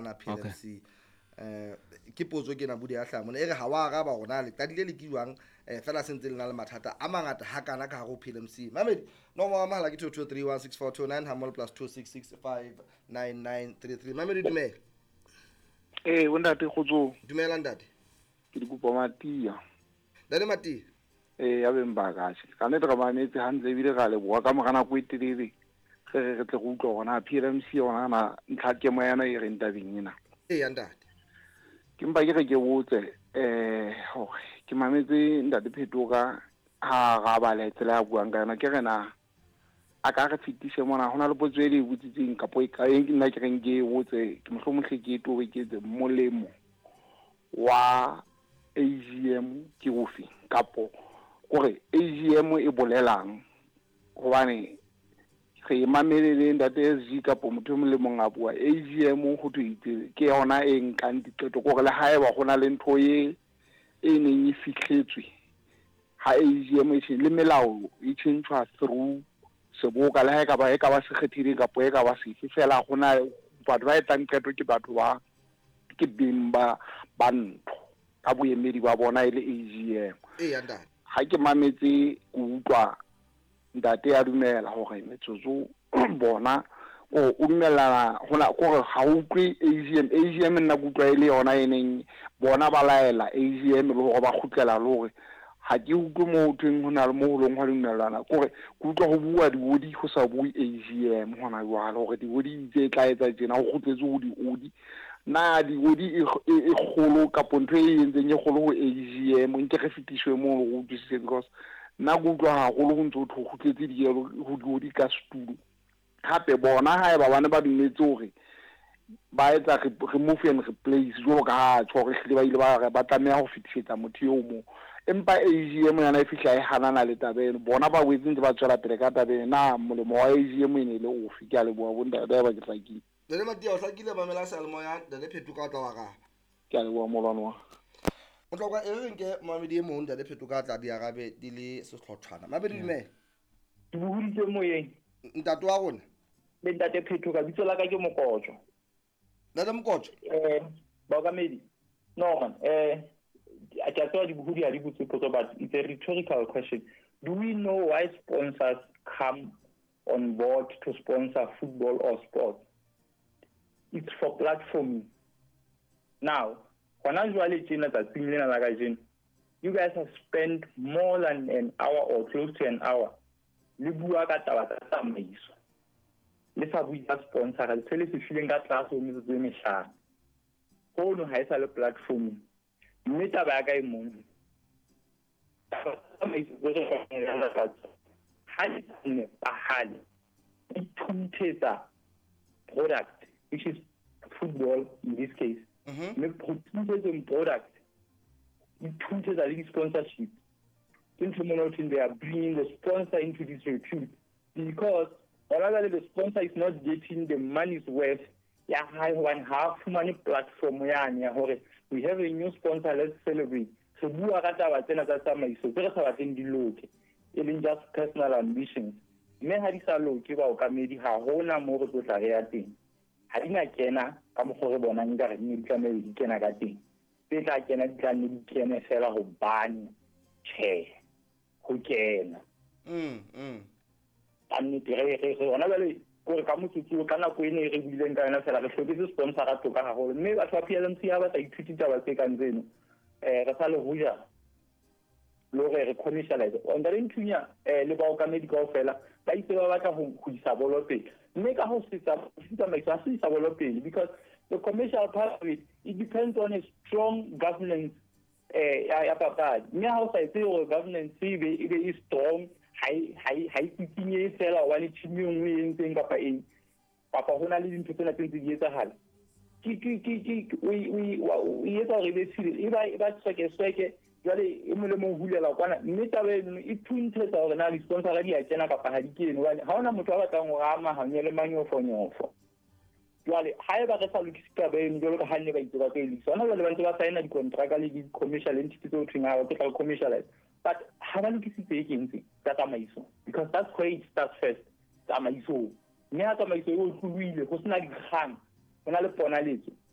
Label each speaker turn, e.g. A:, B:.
A: ana
B: Okay.
A: PLMC ke potso ke na budi a hlamo e re ha wa araba gona le tadile le kiwang fela sentse le na le mathata a mangata ha kana ka go PLMC mamedi no mo mahala ke 22316429 hamol +266599933 mamedi dumela
C: o ntate kgotso
A: dumela ntate
C: ke di kopa matia
A: dale mati
C: ya beng ba kahle ka ne re mametse hantle ebile ga le boa ka mogana go etelele ge re tle go utlwa gona PLMC yona na ntlha ke mo yana e reng tabeng ena
A: ya ntate
C: ke mpa ke re ke botse ke mametse ntate Phetoka ha ga ba le tsela ya buang ka yona ke rena a ka re fitise mona hona le potso e le botsitseng ka po e ka nna ke reng ke botse ke mohlomonghle ke tobe ke tse molemo wa AGM ke ofe kapo gore AGM e bolelang gobane ge mamelele ntate SG kapo motho mo le mong a bua AGM go thwitse ke yona e nkang diqeto gore le haeba gona le ntho e neng e fitlhetswe ha AGM le melao e change through seboka le ha e ka ba se kgethileng kapo e ka ba sefe fela gona batho ba etang qeto ke batho ba ke beng ba ntho ka boemedi ba bona e le AGM
A: ya ntate
C: ha ke mametse go utlwa ntate ya dumela gore metsotso bona o dumellana gona gore ga o utlwe AGM nna go utlwa ile yona e neng bona ba laela AGM le gore ba khutlela le gore ha ke utlwe mo thweng hona le mo holong hwa dumellana gore go utlwa go bua diodi go sa bue AGM hona jwalo gore diodi itse tla etsa tsena go khutletse go diodi na diodi e kgolo ka ntho e entseng e kgolo go AGM nke re fetiswe mo go utlwisise because nna go utlwa haholo go ntse go khutletse go diodi ka stulo gape bona ha e ba bane ba dumetse gore ba etsa remove and replace jo ka ha tshore hle ba ile ba tlameha go fitisetsa motho yo mo empa AGM yana e fihla e hanana le tabeng bona ba wetse ntse ba tswela pele ka tabeng na molemo wa AGM ene le o fi ke a le bua bonda ba ke tlakile
A: dale mati o hlakile mamela salmo ya dale Phetoka o tla wa ga
C: ke a le bua molwana wa
A: o tloka e re nke mamedi e mong dale Phetoka tla di arabe di le sehlothwana mabedi dumela
D: di buhuditse moyeng
A: ntate wa rona
D: le ntate Phetoka bitso la ka ke Mokotjo
A: dale Mokotjo
D: baokamedi no man I just thought but it's a rhetorical question. Do we know why sponsors come on board to sponsor football or sports? It's for platforming. Now, you guys have spent more than an hour or close to an hour. Le bua ka taba tsa tsamaiso. Le fa bua sponsor, le tshele se fileng ka tlase o metso e mehlano. Ho no ha isa le platforming. Mme taba ya ka e mong product which is football in this case product sponsorship they are bringing the sponsor into this repute because the sponsor is not getting the money's worth money platform we have a new sponsor, let's celebrate. So bua ka taba tsena tsa tsamaiso tse re sa batleng di loke e leng just personal ambitions mme ha di sa loke ba o kamedi ha hona mo re tla re ya teng ha di na kena ka mo re bona nka re di tlamehile di kena ka teng tse tla kena di tla ne di kena fela go bane che go kena re ona bale gore ka motsotso ka nako e ne re buileng ka yona fela re hloketse sponsor a toka gagolo mme batho ba PLMC ha ba sa ithuti taba tse kang tseno re sa le hoja lo re commercialize on the nthunya le ba o ka medical fela ba itse ba batla go isa bolo pele mme ka ho setsa maiso a se isa bolo pele because the commercial part of it depends on a strong governance ya papadi mme ha o sa itse gore governance e be strong hai tsinye fela wa le team e nngwe e ntseng kapa eng papa hona le dintho tsena tse di etsahala we etsa re be tsile e ba tseke jwale e mo le mo hulela kwana mme tabe e thuntse tsa gore na di sponsor di a tsena kapa ha di kene ha ona motho a batlang go ama hanyele manyofonyofo jwale ha e ba re sa lokisika ba eno jwale ka hanne ba itse ba ka elisa ona jwale ba ntse ba signa di-contract le di-commercial entities tse o thweng ha ke tla commercialize but ha ba lokisitse e kentse tsa tsamaiso because that's where it starts first tsamaiso mme ha tsamaiso e o tluluile go sena dikgang go na le ponaletso